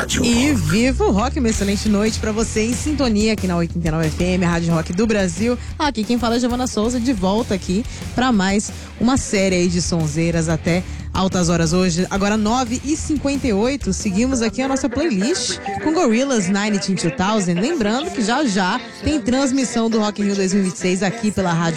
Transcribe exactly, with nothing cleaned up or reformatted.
Rádio E Rock. viva o rock, uma excelente noite pra você em sintonia aqui na oitenta e nove F M, a Rádio Rock do Brasil. Aqui quem fala é Giovana Souza, de volta aqui pra mais uma série aí de sonzeiras até altas horas hoje. Agora nove e cinquenta e oito, seguimos aqui a nossa playlist com Gorillaz Nine in dois mil. Lembrando que já já tem transmissão do Rock in Rio dois mil e vinte e seis aqui pela Rádio